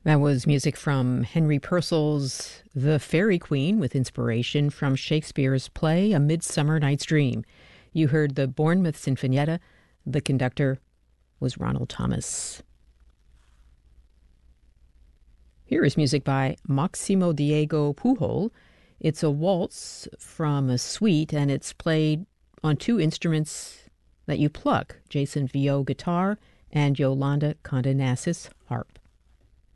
That was music from Henry Purcell's The Fairy Queen with inspiration from Shakespeare's play A Midsummer Night's Dream. You heard the Bournemouth Sinfonietta. The conductor was Ronald Thomas. Here is music by Maximo Diego Pujol. It's a waltz from a suite, and it's played on two instruments that you pluck, Jason Vio guitar and Yolanda Condenassis harp.